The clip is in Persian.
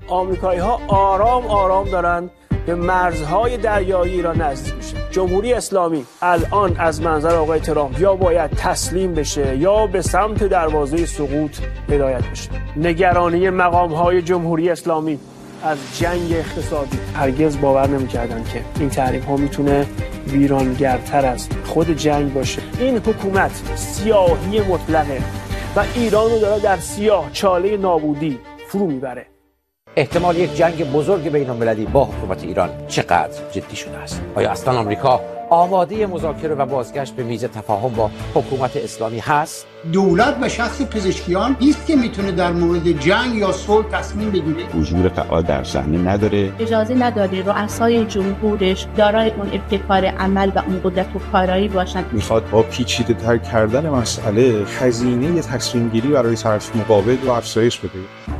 آمریکایی‌ها آرام آرام دارن به مرزهای دریایی ایران نزدیک میشه. جمهوری اسلامی الان از منظر آقای ترامپ یا باید تسلیم بشه یا به سمت دروازه سقوط هدایت بشه. نگرانی مقام‌های جمهوری اسلامی از جنگ اقتصادی، هرگز باور نمی‌کردن که این تحریم‌ها میتونه ویرانگرتر از خود جنگ باشه. این حکومت سیاهی مطلقه و ایران رو داره در سیاه چاله نابودی فرو میبره. احتمال یک جنگ بزرگ بین‌المللی با حکومت ایران چقدر جدی شده است؟ آیا اصلا آمریکا آماده مذاکره و بازگشت به میز تفاهم با حکومت اسلامی هست؟ دولت و شخص پزشکیان نیست که میتونه در مورد جنگ یا صلح تصمیم بگیره. حضور فعال در صحنه نداره. اجازه نداره رؤسای جمهورش دارای اون ابتکار عمل و اون قدرت و کارایی باشن. میخواد با پیچیده تر کردن مسئله هزینه تصمیم گیری برای طرف مقابل رو افزایش بده.